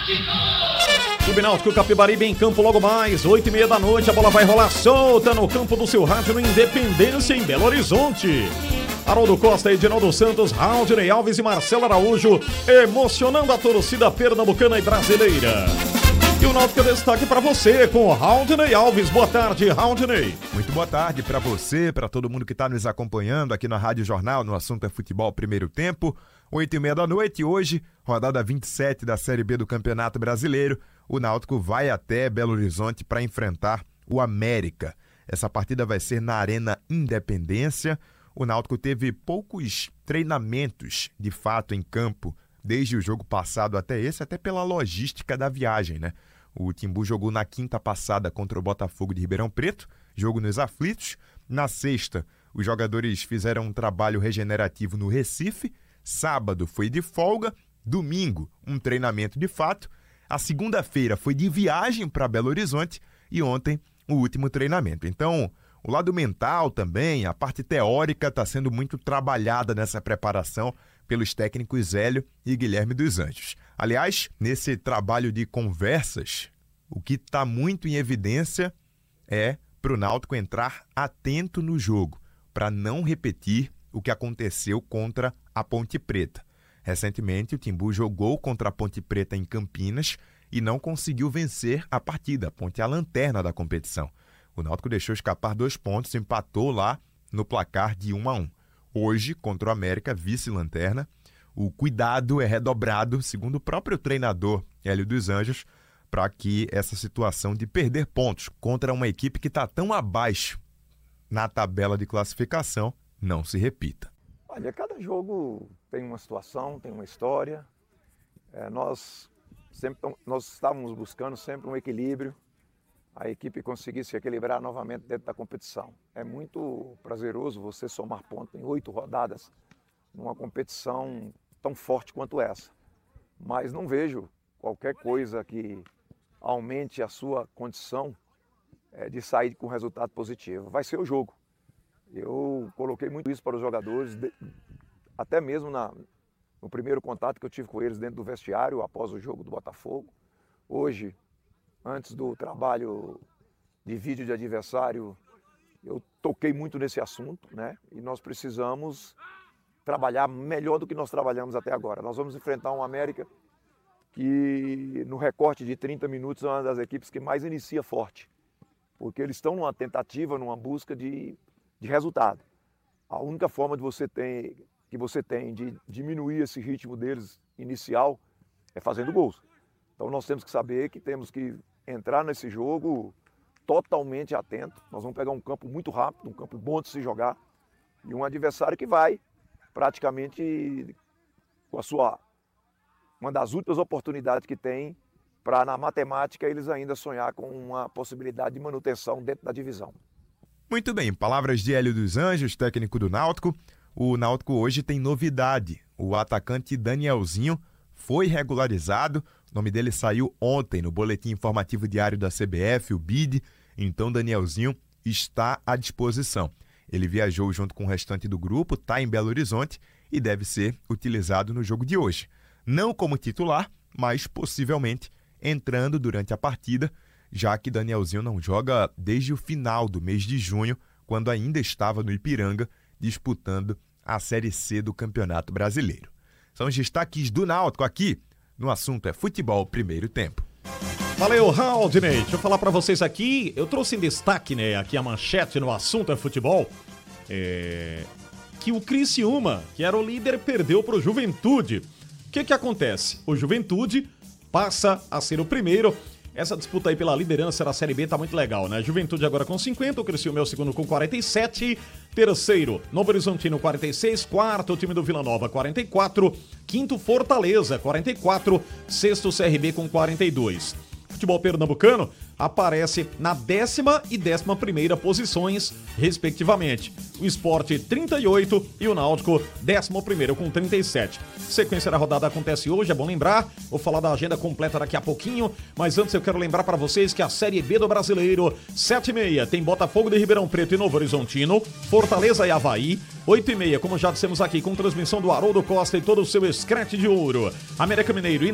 Clube Náutico Capibaribe em campo logo mais, 8h30 da noite, a bola vai rolar solta no campo do seu rádio no Independência, em Belo Horizonte. Haroldo Costa, Edinaldo Santos, Raudinei Alves e Marcelo Araújo, emocionando a torcida pernambucana e brasileira. E o Náutico é destaque para você com o Raudinei Alves. Boa tarde, Raudinei. Muito boa tarde para você, para todo mundo que está nos acompanhando aqui na Rádio Jornal, no assunto é futebol primeiro tempo. 8h30 da noite, hoje, rodada 27 da Série B do Campeonato Brasileiro. O Náutico vai até Belo Horizonte para enfrentar o América. Essa partida vai ser na Arena Independência. O Náutico teve poucos treinamentos, de fato, em campo, desde o jogo passado até esse, até pela logística da viagem, né? O Timbu jogou na quinta passada contra o Botafogo de Ribeirão Preto, jogo nos aflitos. Na sexta, os jogadores fizeram um trabalho regenerativo no Recife. Sábado foi de folga. Domingo, um treinamento de fato. A segunda-feira foi de viagem para Belo Horizonte e ontem o último treinamento. Então, o lado mental também, a parte teórica está sendo muito trabalhada nessa preparação pelos técnicos Hélio e Guilherme dos Anjos. Aliás, nesse trabalho de conversas, o que está muito em evidência é para o Náutico entrar atento no jogo, para não repetir o que aconteceu contra a Ponte Preta. Recentemente, o Timbu jogou contra a Ponte Preta em Campinas e não conseguiu vencer a partida. A Ponte é a lanterna da competição. O Náutico deixou escapar 2 pontos, empatou lá no placar de 1-1. Hoje, contra o América, vice-lanterna, o cuidado é redobrado, segundo o próprio treinador Hélio dos Anjos, para que essa situação de perder pontos contra uma equipe que está tão abaixo na tabela de classificação não se repita. Olha, cada jogo tem uma situação, tem uma história. Nós estávamos buscando sempre um equilíbrio, a equipe conseguir se equilibrar novamente dentro da competição. É muito prazeroso você somar pontos em 8 rodadas numa competição tão forte quanto essa. Mas não vejo qualquer coisa que aumente a sua condição de sair com resultado positivo. Vai ser o jogo. Eu coloquei muito isso para os jogadores, até mesmo no primeiro contato que eu tive com eles dentro do vestiário, após o jogo do Botafogo. Hoje, antes do trabalho de vídeo de adversário, eu toquei muito nesse assunto, né? E nós precisamos trabalhar melhor do que nós trabalhamos até agora. Nós vamos enfrentar um América que, no recorte de 30 minutos, é uma das equipes que mais inicia forte, porque eles estão numa tentativa, numa busca de resultado. A única forma que você tem de diminuir esse ritmo deles inicial é fazendo gols. Então nós temos que saber que temos que entrar nesse jogo totalmente atento. Nós vamos pegar um campo muito rápido, um campo bom de se jogar, e um adversário que vai praticamente com uma das últimas oportunidades que tem para, na matemática, eles ainda sonhar com uma possibilidade de manutenção dentro da divisão. Muito bem, palavras de Hélio dos Anjos, técnico do Náutico. O Náutico hoje tem novidade. O atacante Danielzinho foi regularizado. O nome dele saiu ontem no Boletim Informativo Diário da CBF, o BID. Então, Danielzinho está à disposição. Ele viajou junto com o restante do grupo, está em Belo Horizonte e deve ser utilizado no jogo de hoje. Não como titular, mas possivelmente entrando durante a partida, já que Danielzinho não joga desde o final do mês de junho, quando ainda estava no Ipiranga, disputando a Série C do Campeonato Brasileiro. São os destaques do Náutico aqui no assunto é futebol primeiro tempo. Valeu, Raudinei. Deixa eu falar pra vocês aqui, eu trouxe em destaque, né, aqui a manchete no assunto é futebol, que o Criciúma, que era o líder, perdeu pro Juventude. O que acontece? O Juventude passa a ser o primeiro. Essa disputa aí pela liderança da Série B tá muito legal, né? Juventude agora com 50, o Criciúma é o segundo com 47, terceiro, Novo Horizontino 46, quarto, o time do Vila Nova 44, quinto, Fortaleza 44, sexto, CRB com 42. Futebol pernambucano aparece na 10ª e 11ª posições, respectivamente. O Sport 38 e o Náutico 11º com 37. Sequência da rodada acontece hoje, é bom lembrar. Vou falar da agenda completa daqui a pouquinho, mas antes eu quero lembrar para vocês que a Série B do Brasileiro, 7h30, tem Botafogo de Ribeirão Preto e Novo Horizontino, Fortaleza e Avaí, 8h30, como já dissemos aqui, com transmissão do Haroldo Costa e todo o seu escrete de ouro. América Mineiro e